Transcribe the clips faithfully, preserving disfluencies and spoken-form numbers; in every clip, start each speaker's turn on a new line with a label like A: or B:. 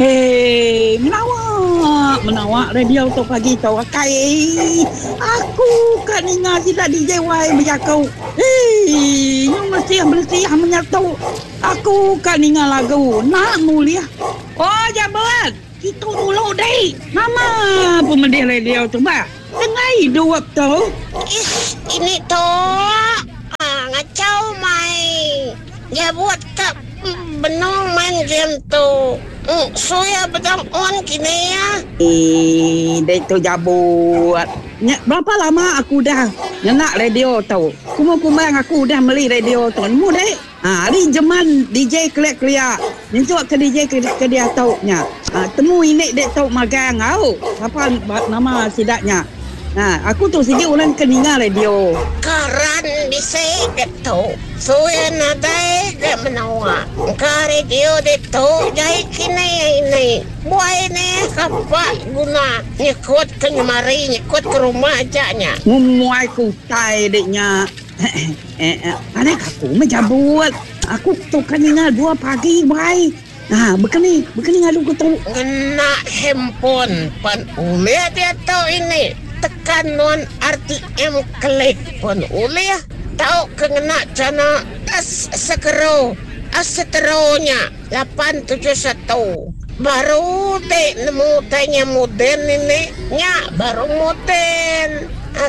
A: Hei, menawak, menawak radio tu pagi tu akai. Aku kan ingat tidak D J Y berjakau. Hei, yang mesti bersih menyatu. Aku kan ingat lagu nak mulia. Oh, jabat. Kita dulu deh. Nama pemedih radio tu bah. Tengah hidup tu.
B: Ish, ini tu. Ah, ngacau mai. Ya buat tak benong main game tu. Mm, Suya bedang on kini ya.
A: Eh, dia tu jabut. Ny- berapa lama aku dah nak radio tu. Kumang-kumang aku dah beli radio tu. Mu dek. Ha, hari zaman D J kelak-kelak. Nintuk ke D J ke, ke dia tau nya. Ha, temu ini dek tau magang au. Apa nama sidaknya? Ha, aku tu sikit orang keningal radio.
B: Karan bisa itu. Suya nadai ke menawa. Ka radio itu jai kini ini. Buai ni kapak guna nyekut ke nyemari, nyekut ke rumah ajanya.
A: Ngumuai ku tai deknya. eh, eh, aneh aku menjabut. Aku tu keningal dua pagi baik. Ha, begini, begini ngadu ku tu.
B: Ngena handphone pan ulia dia tahu ini. Tekan non R T M klik pun ulia tahu kena cana as sekero as seteronya lapan tujuh satu baru dek nemu tanya modern ini nya baru modern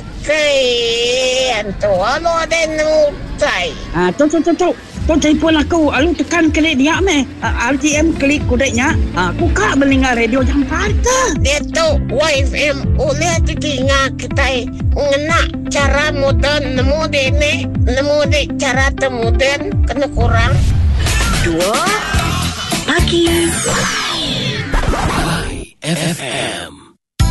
B: okay antu alo ada nemu tai
A: Ah, tu tu tu tu. Tu telefon aku, alu tekan klik dia meh. R T M klik kudeknya. Ah, aku kak mendengar radio jam parta.
B: dia tu Y F M ulia titinga kita ngena cara modern nemu dek ni nemu dek cara temuden kena kurang
C: Dua pagi
D: F M